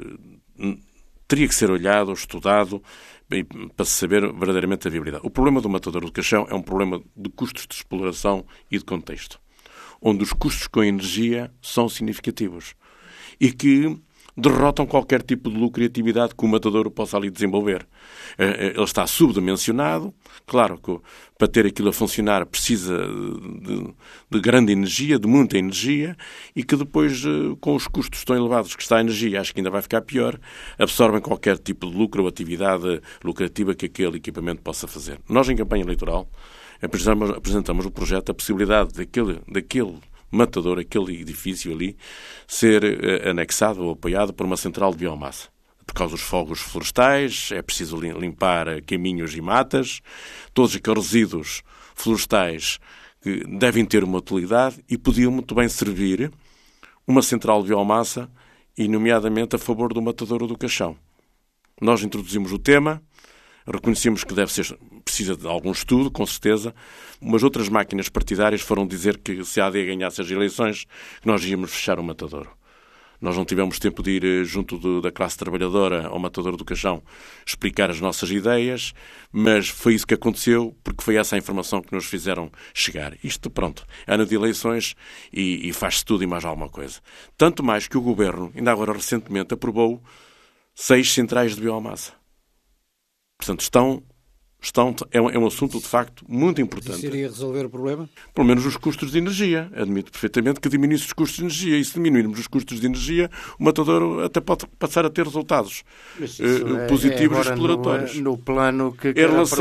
teria que ser olhado, estudado, para se saber verdadeiramente a viabilidade. O problema do Matadouro do Caixão é um problema de custos de exploração e de contexto, onde os custos com a energia são significativos e que derrotam qualquer tipo de lucratividade que o Matadouro possa ali desenvolver. Ele está subdimensionado. Claro que para ter aquilo a funcionar precisa de grande energia, de muita energia, e que depois, com os custos tão elevados que está a energia, acho que ainda vai ficar pior, absorvem qualquer tipo de lucro ou atividade lucrativa que aquele equipamento possa fazer. Nós, em campanha eleitoral, apresentamos o projeto, a possibilidade daquele Matadouro, aquele edifício ali, ser anexado ou apoiado por uma central de biomassa. Por causa dos fogos florestais, é preciso limpar caminhos e matas, todos aqueles resíduos florestais que devem ter uma utilidade e podiam muito bem servir uma central de biomassa, e nomeadamente a favor do Matadouro do Caixão. Nós introduzimos o tema, reconhecemos que precisa de algum estudo, com certeza, mas outras máquinas partidárias foram dizer que se a AD ganhasse as eleições, que nós íamos fechar o Matadouro. Nós não tivemos tempo de ir junto da classe trabalhadora ao Matadouro do Caixão explicar as nossas ideias, mas foi isso que aconteceu, porque foi essa a informação que nos fizeram chegar. Isto, pronto, ano de eleições e faz-se tudo e mais alguma coisa. Tanto mais que o Governo, ainda agora recentemente, aprovou 6 centrais de biomassa. Portanto, é um assunto, de facto, muito importante. Isso iria resolver o problema? Pelo menos os custos de energia. Admito perfeitamente que diminuísse os custos de energia. E se diminuirmos os custos de energia, o Matadouro até pode passar a ter resultados positivos e exploratórios. No plano que em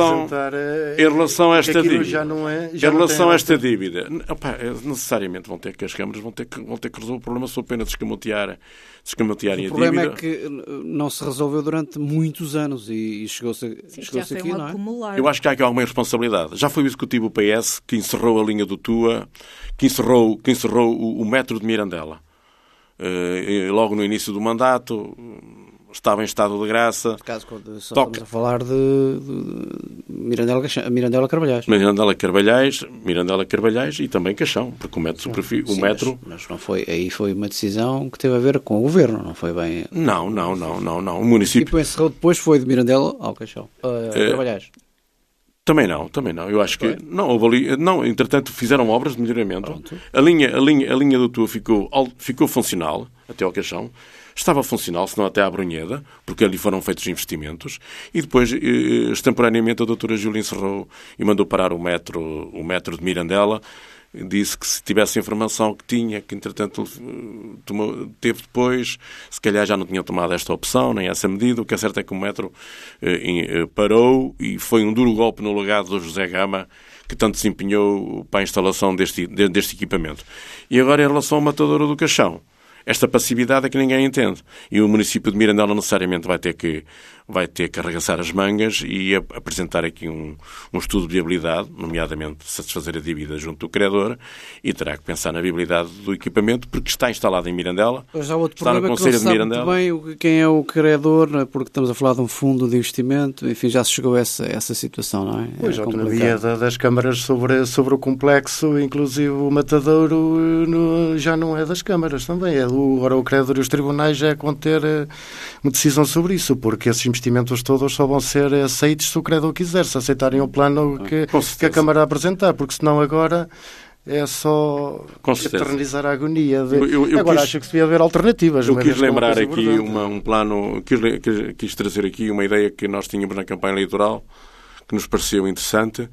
relação a esta dívida, necessariamente as câmaras vão ter que resolver o problema sob pena de escamotearem a dívida. O problema é que não se resolveu durante muitos anos e chegou-se aqui, não é? Eu acho que há aqui alguma responsabilidade. Já foi o Executivo PS que encerrou a linha do Tua, que encerrou o metro de Mirandela. Logo no início do mandato, estava em estado de graça. Por caso, estamos a falar de Mirandela Carvalhais. Mirandela Carvalhais e também Caixão, porque o metro... Mas não foi, aí foi uma decisão que teve a ver com o Governo, não foi bem... Não. O município... O encerrou depois foi de Mirandela ao Caixão. Carvalhais. Também não. Eu acho que não houve ali. Não, entretanto, fizeram obras de melhoramento. Pronto. A linha do Tua ficou funcional até ao Caixão. Estava funcional, se não até à Brunheda, porque ali foram feitos investimentos. E depois, extemporaneamente, a doutora Júlia encerrou e mandou parar o metro de Mirandela. Disse que se tivesse a informação que tinha, que entretanto teve depois, se calhar já não tinha tomado esta opção, nem essa medida. O que é certo é que o metro parou e foi um duro golpe no legado do José Gama, que tanto se empenhou para a instalação deste equipamento. E agora, em relação ao Matadouro do Caixão, esta passividade é que ninguém entende. E o município de Mirandela necessariamente vai ter que arregaçar as mangas e apresentar aqui um estudo de viabilidade, nomeadamente satisfazer a dívida junto do credor, e terá que pensar na viabilidade do equipamento, porque está instalado em Mirandela. Mas há outro problema que não se sabe muito bem quem é o credor, porque estamos a falar de um fundo de investimento, enfim, já se chegou a essa situação, não é? Pois, a autonomia das câmaras sobre o complexo, inclusive o Matadouro, já não é das câmaras também, agora o credor e os tribunais já vão ter uma decisão sobre isso, porque esses investimentos todos só vão ser aceitos se o credor quiser, se aceitarem o plano que a Câmara apresentar, porque senão agora é só eternizar a agonia. Agora acho que se devia haver alternativas. Eu quis lembrar aqui um plano, quis trazer aqui uma ideia que nós tínhamos na campanha eleitoral, que nos pareceu interessante.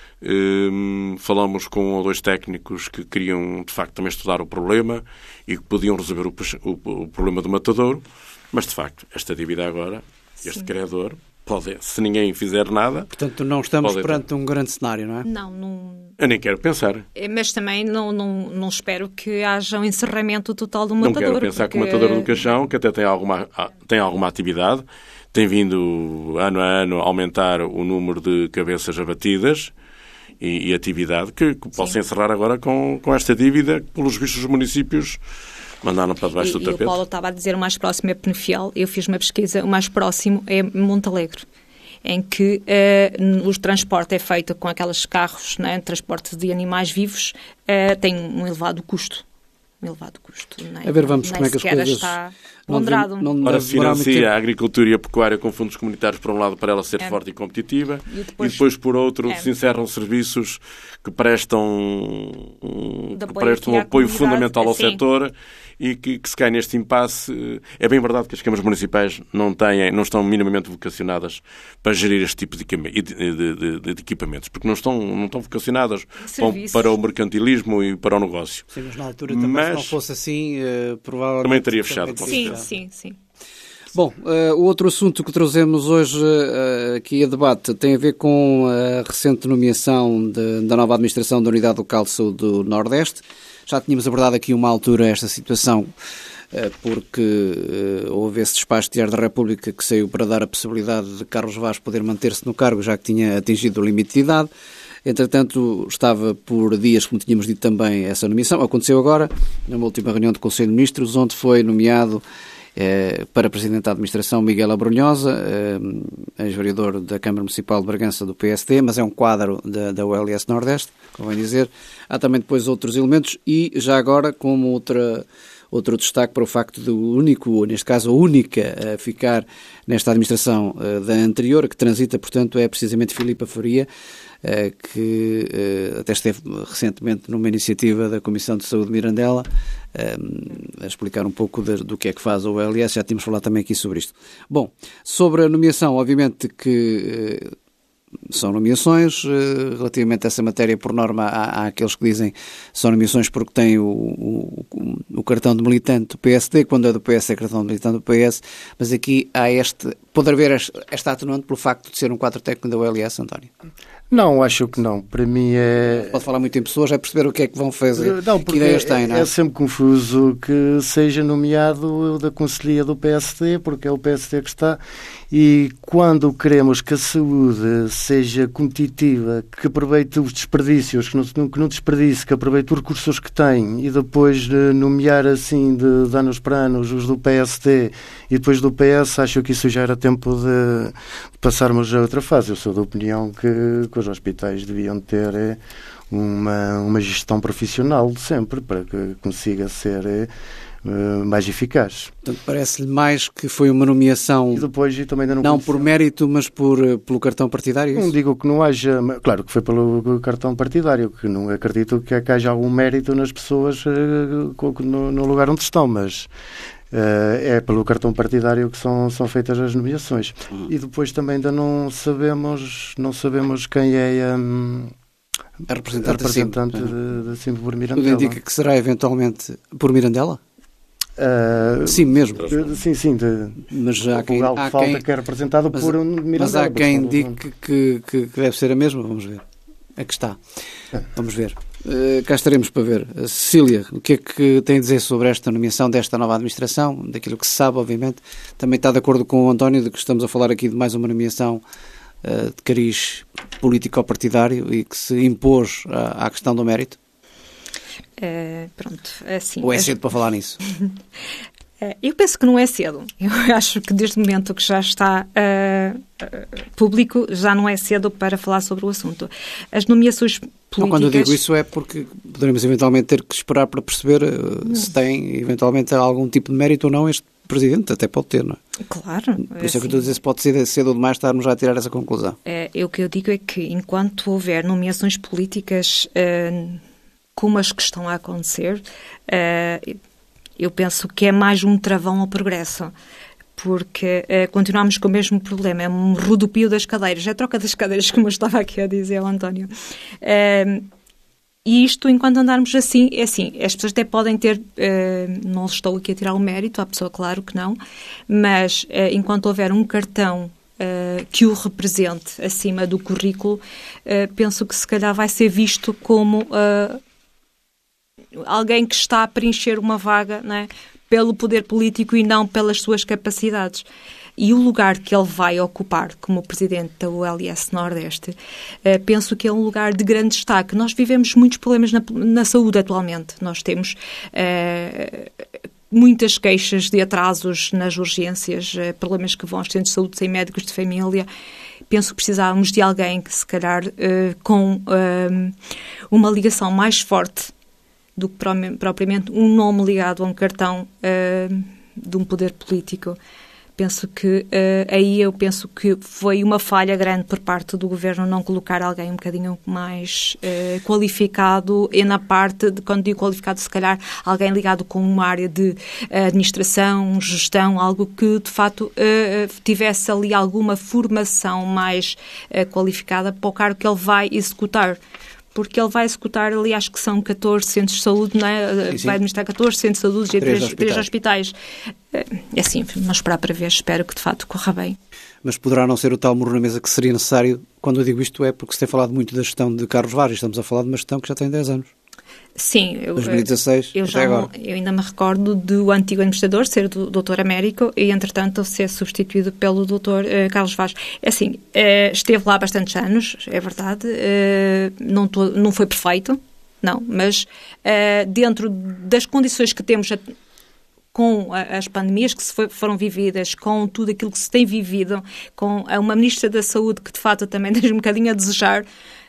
Falamos com 2 técnicos que queriam, de facto, também estudar o problema e que podiam resolver o problema do Matadouro, mas, de facto, esta dívida agora, este credor, Pode, se ninguém fizer nada... Portanto, não estamos perante um grande cenário, não é? Não. Eu nem quero pensar. Mas também não espero que haja um encerramento total do matador. Não quero pensar que o matador do Caixão, que até tem alguma atividade, tem vindo ano a ano a aumentar o número de cabeças abatidas e atividade, que possa encerrar agora com esta dívida que, pelos vistos, os municípios mandaram para debaixo do tapete. E o Paulo estava a dizer o mais próximo é Penafiel. Eu fiz uma pesquisa, o mais próximo é Montalegre, em que o transporte é feito com aqueles carros, né, transporte de animais vivos, tem um elevado custo. A ver, vamos como é que as coisas... está ponderado. Ora, financia a agricultura e a pecuária com fundos comunitários, por um lado, para ela ser forte e competitiva, e depois por outro, se encerram serviços que prestam um apoio fundamental ao setor e que se cai neste impasse. É bem verdade que as câmaras municipais não estão minimamente vocacionadas para gerir este tipo de equipamentos, porque não estão vocacionadas para o mercantilismo e para o negócio. Sim, mas na altura também, se não fosse assim, provavelmente... Também teria fechado. Sim. Bom, o outro assunto que trazemos hoje aqui a debate tem a ver com a recente nomeação da nova administração da Unidade Local de Saúde do Nordeste. Já tínhamos abordado aqui uma altura esta situação porque houve esse despacho de Diário da República que saiu para dar a possibilidade de Carlos Vaz poder manter-se no cargo, já que tinha atingido o limite de idade. Entretanto, estava por dias, como tínhamos dito também, essa nomeação. Aconteceu agora, numa última reunião do Conselho de Ministros, onde foi nomeado para Presidente da Administração Miguel Abrunhosa, ex-vereador da Câmara Municipal de Bragança do PSD, mas é um quadro da ULS Nordeste, convém dizer. Há também depois outros elementos e já agora como outro destaque para o facto do único, neste caso a única a ficar nesta administração da anterior, que transita, portanto, é precisamente Filipa Faria, que até esteve recentemente numa iniciativa da Comissão de Saúde de Mirandela a explicar um pouco do que é que faz a ULS. Já tínhamos falado também aqui sobre isto. Bom, sobre a nomeação, obviamente que são nomeações. Relativamente a essa matéria, por norma, há aqueles que dizem que são nomeações porque têm o cartão de militante do PSD, quando é do PS é cartão de militante do PS, mas aqui há pode haver esta atenuante pelo facto de ser um quadro técnico da ULS, António? Não, acho que não. Para mim é... Pode falar muito em pessoas, é perceber o que é que vão fazer, que ideias têm, não é? É sempre confuso que seja nomeado da Conselhia do PSD, porque é o PSD que está, e quando queremos que a saúde seja competitiva, que aproveite os desperdícios, que não desperdice, que aproveite os recursos que tem, e depois nomear assim de anos para anos os do PSD e depois do PS, acho que isso já era tempo de passarmos a outra fase. Eu sou da opinião que os hospitais deviam ter uma gestão profissional de sempre, para que consiga ser mais eficaz. Portanto, parece-lhe mais que foi uma nomeação e também ainda não por mérito, mas pelo cartão partidário? Não digo que não haja... Claro que foi pelo cartão partidário, que não acredito que haja algum mérito nas pessoas no lugar onde estão, mas... é pelo cartão partidário que são feitas as nomeações. E depois também ainda não sabemos quem é a representante da Sim por Mirandela. Tudo indica que será eventualmente por Mirandela? Sim, mesmo. Sim. Mas já há quem que é representado por Mirandela. Mas há quem indique que deve ser a mesma. Vamos ver. Aqui está. Vamos ver. Cá estaremos para ver. Cecília, o que é que tem a dizer sobre esta nomeação desta nova administração? Daquilo que se sabe, obviamente. Também está de acordo com o António de que estamos a falar aqui de mais uma nomeação de cariz político-partidário e que se impôs à questão do mérito? Pronto, assim... Ou é cedo para falar nisso? Eu penso que não é cedo. Eu acho que desde o momento que já está público, já não é cedo para falar sobre o assunto. As nomeações políticas... Quando eu digo isso é porque poderemos eventualmente ter que esperar para perceber se tem eventualmente algum tipo de mérito ou não este Presidente. Até pode ter, não é? Claro. Por isso é que eu estou a dizer, se pode ser cedo ou demais estarmos já a tirar essa conclusão. O que eu digo é que enquanto houver nomeações políticas como as que estão a acontecer... eu penso que é mais um travão ao progresso, porque continuamos com o mesmo problema, é um rodopio das cadeiras, é a troca das cadeiras, como eu estava aqui a dizer ao António. E isto, enquanto andarmos assim, é assim, as pessoas até podem ter, não estou aqui a tirar o mérito, à pessoa, claro que não, mas enquanto houver um cartão que o represente acima do currículo, penso que se calhar vai ser visto como alguém que está a preencher uma vaga, não é? Pelo poder político e não pelas suas capacidades. E o lugar que ele vai ocupar como presidente da ULS Nordeste, penso que é um lugar de grande destaque. Nós vivemos muitos problemas na saúde atualmente. Nós temos muitas queixas de atrasos nas urgências, problemas que vão aos centros de saúde sem médicos de família. Penso que precisávamos de alguém que, se calhar, com uma ligação mais forte do que propriamente um nome ligado a um cartão de um poder político. Penso que eu penso que foi uma falha grande por parte do Governo não colocar alguém um bocadinho mais qualificado, e na parte, quando digo qualificado, se calhar alguém ligado com uma área de administração, gestão, algo que de facto tivesse ali alguma formação mais qualificada para o cargo que ele vai executar. Porque ele vai executar ali, acho que são 14 centros de saúde, não é? Sim. Vai administrar 14 centros de saúde e 3 hospitais. É assim, vamos esperar para ver, espero que de facto corra bem. Mas poderá não ser o tal muro na mesa que seria necessário. Quando eu digo isto é porque se tem falado muito da gestão de Carlos Vaz, estamos a falar de uma gestão que já tem 10 anos. Sim, 2016 até agora. Eu ainda me recordo do antigo administrador ser do Dr. Américo e, entretanto, ser substituído pelo Dr. Carlos Vaz. É assim, esteve lá há bastantes anos, é verdade, não foi perfeito, não, mas dentro das condições que temos com as pandemias que foram vividas, com tudo aquilo que se tem vivido, com uma Ministra da Saúde que, de fato, também deixa um bocadinho a desejar,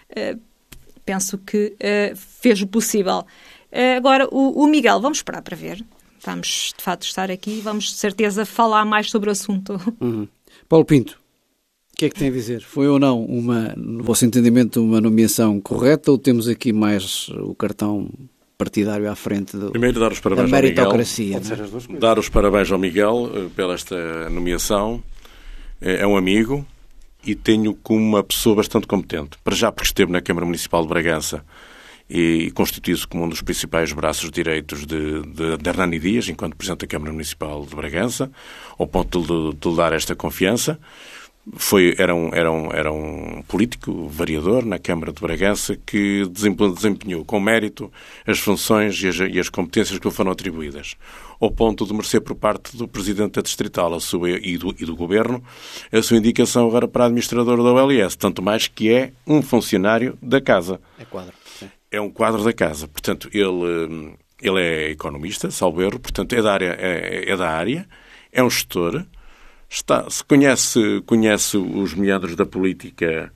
penso que fez o possível. Agora, o Miguel, vamos esperar para ver. Vamos, de facto, estar aqui e vamos, de certeza, falar mais sobre o assunto. Paulo Pinto, o que é que tem a dizer? Foi ou não, no vosso entendimento, uma nomeação correta ou temos aqui mais o cartão partidário à frente Primeiro, dar os parabéns da meritocracia? Dar os parabéns ao Miguel pela esta nomeação. É um amigo e tenho como uma pessoa bastante competente. Para já porque esteve na Câmara Municipal de Bragança e constituiu-se como um dos principais braços direitos de Hernani Dias, enquanto Presidente da Câmara Municipal de Bragança, ao ponto de lhe dar esta confiança. Era um político variador na Câmara de Bragança que desempenhou com mérito as funções e as competências que lhe foram atribuídas, ao ponto de merecer por parte do Presidente da Distrital e do Governo a sua indicação agora para administrador da OLS, tanto mais que é um funcionário da Casa. É quadro. Sim. É um quadro da Casa. Portanto, ele é economista, salvo erro, portanto é da área, é um gestor. Se conhece os meandros da política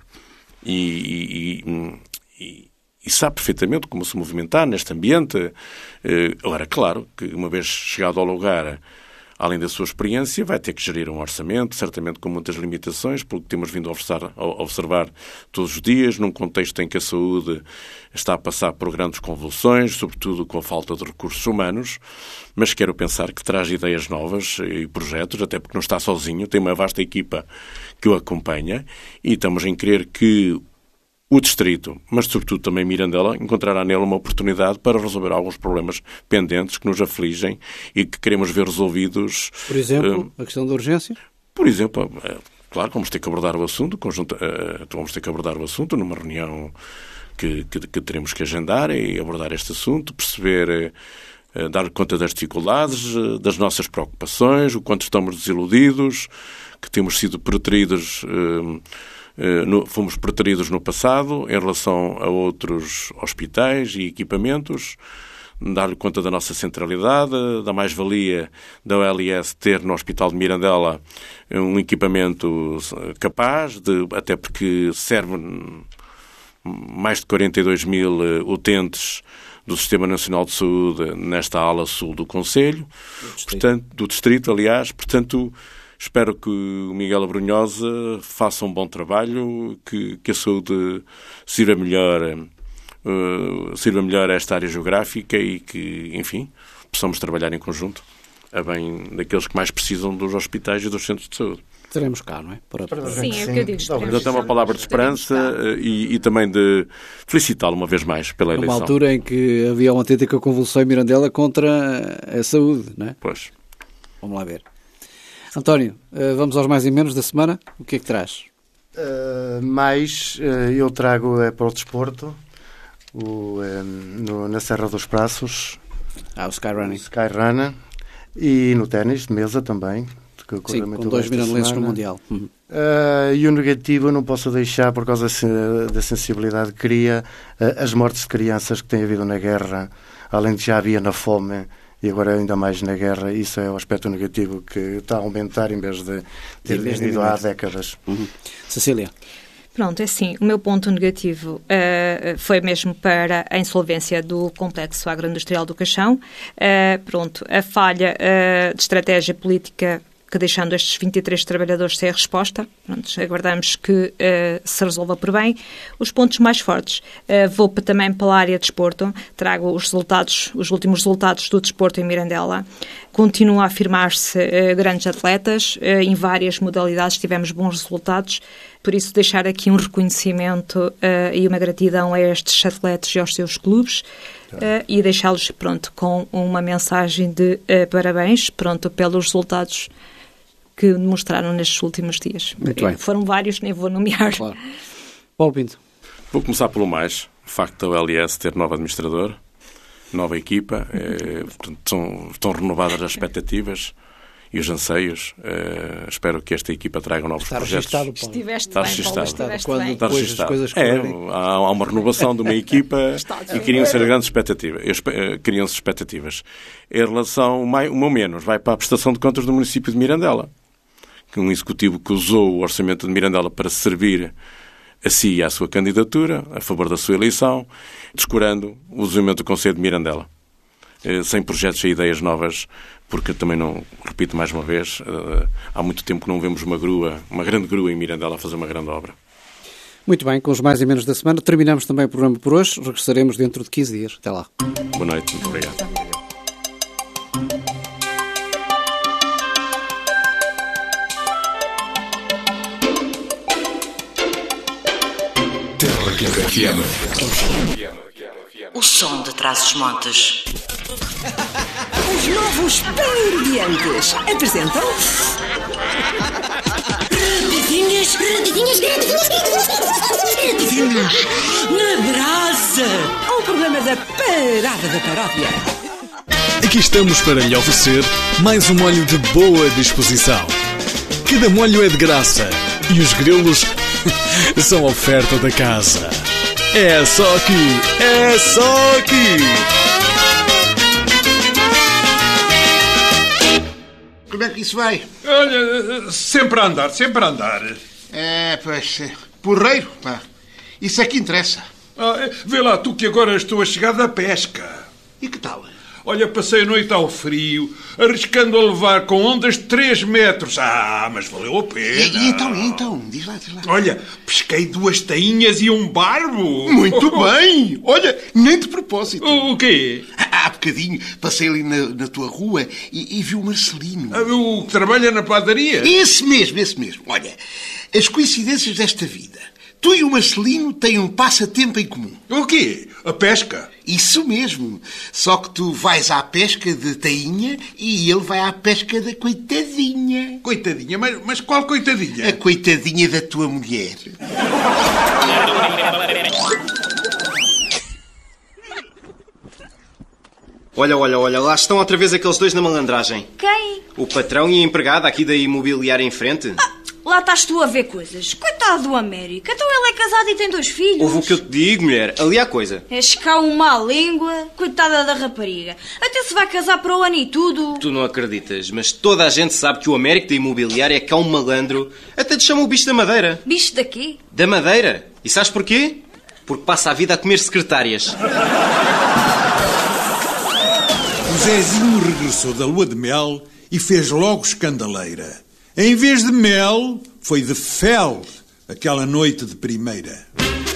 e sabe perfeitamente como se movimentar neste ambiente. Agora, claro, que uma vez chegado ao lugar, além da sua experiência, vai ter que gerir um orçamento, certamente com muitas limitações, pelo que temos vindo a observar todos os dias, num contexto em que a saúde está a passar por grandes convulsões, sobretudo com a falta de recursos humanos, mas quero pensar que traz ideias novas e projetos, até porque não está sozinho, tem uma vasta equipa que o acompanha e estamos em crer que o Distrito, mas sobretudo também Mirandela, encontrará nele uma oportunidade para resolver alguns problemas pendentes que nos afligem e que queremos ver resolvidos. Por exemplo, a questão da urgência? Por exemplo, claro, vamos ter que abordar o assunto, numa reunião que teremos que agendar e abordar este assunto, perceber, dar conta das dificuldades, das nossas preocupações, o quanto estamos desiludidos, que temos sido preteridos. Fomos preteridos no passado em relação a outros hospitais e equipamentos, dar-lhe conta da nossa centralidade, da mais-valia da OLS ter no Hospital de Mirandela um equipamento capaz, até porque serve mais de 42 mil utentes do Sistema Nacional de Saúde nesta ala sul do Conselho, do Distrito, aliás. Portanto, espero que o Miguel Abrunhosa faça um bom trabalho, que a saúde sirva melhor a esta área geográfica e que, enfim, possamos trabalhar em conjunto a bem daqueles que mais precisam dos hospitais e dos centros de saúde. Teremos cá, não é? Sim, é o que eu digo. Portanto, é uma palavra de esperança e também de felicitá-lo uma vez mais pela eleição. Uma altura em que havia uma autêntica convulsão em Mirandela contra a saúde, não é? Pois. Vamos lá ver. António, vamos aos mais e menos da semana. O que é que traz? Eu trago para o desporto, na Serra dos Praços. O Skyrunning. Skyrunning. E no ténis de mesa também. Sim, com 2 mirandelenses no Mundial. E o negativo eu não posso deixar, por causa da sensibilidade que cria, as mortes de crianças que tem havido na guerra, além de já havia na fome e agora ainda mais na guerra. Isso é o aspecto negativo que está a aumentar em vez de ter vindo há décadas. Cecília? Pronto, é assim, o meu ponto negativo foi mesmo para a insolvência do Complexo Agroindustrial do Caixão. A falha de estratégia política que deixando estes 23 trabalhadores sem a resposta. Pronto, aguardamos que se resolva por bem. Os pontos mais fortes. Vou também para a área de desporto. Trago os últimos resultados do desporto em Mirandela. Continua a afirmar-se grandes atletas. Em várias modalidades tivemos bons resultados. Por isso, deixar aqui um reconhecimento e uma gratidão a estes atletas e aos seus clubes. E deixá-los, com uma mensagem de parabéns, pelos resultados que demonstraram nestes últimos dias. Muito bem. Foram vários, nem vou nomear. Claro. Paulo Pinto. Vou começar pelo mais. O facto da OLS ter novo administrador, nova equipa. Estão renovadas as expectativas e os anseios. Espero que esta equipa traga novos projetos. Registado, Paulo. Estiveste Está bem, registado. Paulo, estiveste bem. Está registado. Coisas há uma renovação de uma equipa e criam-se grandes expectativas. Criam-se expectativas. Em relação, o meu menos, vai para a prestação de contas do município de Mirandela. Que um executivo que usou o orçamento de Mirandela para servir a si e à sua candidatura, a favor da sua eleição, descurando o usamento do Conselho de Mirandela. Sem projetos e ideias novas, porque também não, repito mais uma vez, há muito tempo que não vemos uma grande grua em Mirandela a fazer uma grande obra. Muito bem, com os mais e menos da semana, terminamos também o programa por hoje. Regressaremos dentro de 15 dias. Até lá. Boa noite, muito obrigado. O som de Trás-os-Montes. Os novos Pan-Ambientes apresentam... Redidinhas na brasa. Um programa da Parada da Paródia. Aqui estamos para lhe oferecer mais um molho de boa disposição. Cada molho é de graça e os grelos são oferta da casa. É só aqui, é só aqui. Como é que isso vai? Olha, sempre a andar, sempre a andar. Porreiro, pá. Isso é que interessa. Vê lá, tu que agora estou a chegar da pesca. E que tal? Olha, passei a noite ao frio, arriscando a levar com ondas de 3 metros. Mas valeu a pena. E então? Diz lá. Olha, pesquei 2 tainhas e um barbo. Muito bem. Olha, nem de propósito. O quê? Há bocadinho passei ali na tua rua e vi o Marcelino. O que trabalha na padaria? Esse mesmo. Olha, as coincidências desta vida. Tu e o Marcelino têm um passatempo em comum. O quê? A pesca? Isso mesmo. Só que tu vais à pesca de tainha e ele vai à pesca da coitadinha. Coitadinha? Mas qual coitadinha? A coitadinha da tua mulher. Olha, lá estão outra vez aqueles 2 na malandragem. Quem? O patrão e a empregada aqui da imobiliária em frente. Lá estás tu a ver coisas. Coitado do América. Então ele é casado e tem 2 filhos. Ouve o que eu te digo, mulher. Ali há coisa. És cá um má língua. Coitada da rapariga. Até se vai casar para o ano e tudo. Tu não acreditas, mas toda a gente sabe que o Américo da imobiliária é cá um malandro. Até te chama o bicho da madeira. Bicho da quê? Da madeira. E sabes porquê? Porque passa a vida a comer secretárias. O Zezinho regressou da lua de mel e fez logo escandaleira. Em vez de mel, foi de fel, aquela noite de primeira.